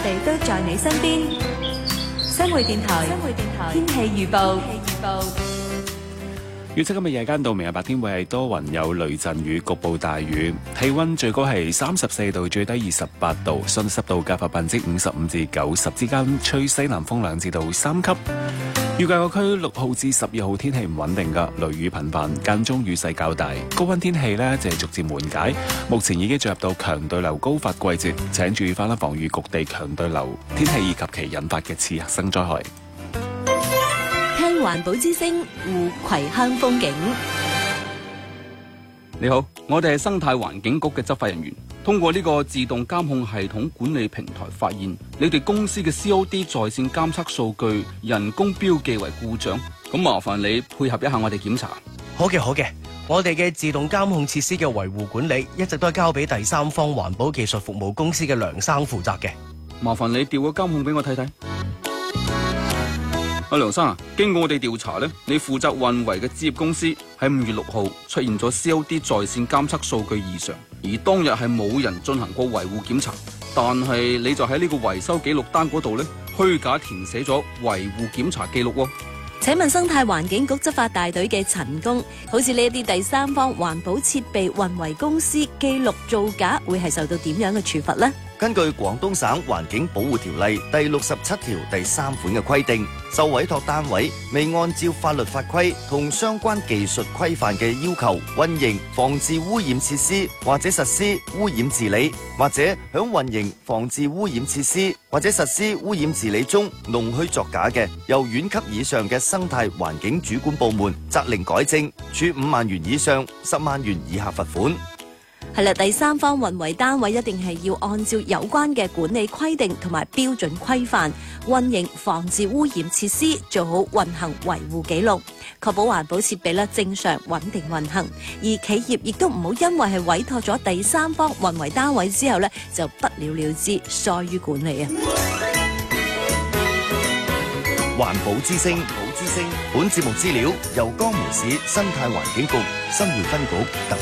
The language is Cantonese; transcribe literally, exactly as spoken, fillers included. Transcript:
哋都在你身邊。新匯電台，新匯電台天氣預報。 預測今日夜間到明日白天會係多雲有雷陣雨，局部大雨。氣溫最高係三十四度，最低二十八度，相對濕度介乎百分之五十五至九十之間，吹西南風兩至到三級。預計個區六號至十二號天氣唔穩定㗎，雷雨頻繁，間中雨勢較大。高溫天氣呢就係逐漸緩解，目前已經進入到強對流高發季節，請注意翻啦，防禦局地強對流天氣以及其引發嘅次生災害。 聽環保之聲，護葵鄉風景。 你好，我哋係生態環境局嘅執法人員，通過呢個自動監控系統管理平台發現你哋公司嘅 C O D 在線監測數據人工標記為故障，咁麻煩你配合一下我哋檢查。 好嘅好嘅，我哋嘅自動監控設施嘅維護管理一直都係交俾第三方環保技術服務公司嘅梁生負責嘅。 麻煩你調個監控俾我睇睇。阿梁生啊，經過我哋調查呢，你負責運維嘅置業公司喺五月六號出現咗 C O D 在線監測數據異常，而當日係冇人進行過維護檢查，但係你就喺呢個維修記錄單嗰度呢，虛假填寫咗維護檢查記錄喎。 請問生態環境局執法大隊嘅陳工，好似呢一啲第三方環保設備運維公司記錄造假，會係受到點樣嘅處罰呢？ 根據廣東省環境保護條例第六十七條第三款嘅規定，受委託單位未按照法律法規同相關技術規範嘅要求運營防治污染設施，或者實施污染治理，或者響運營防治污染設施或者實施污染治理中弄虛作假嘅，由縣級以上嘅生態環境主管部門責令改正，處五萬元以上十萬元以下罰款。 係啦，第三方運維單位一定係要按照有關嘅管理規定同埋標準規範運營防治污染設施，做好運行維護記錄，確保環保設備咧正常穩定運行。而企業亦都唔好因為係委託咗第三方運維單位之後咧，就不了了之，疏於管理啊！ 環保之聲，環保之聲，本節目資料由江門市生態環境局新會分局特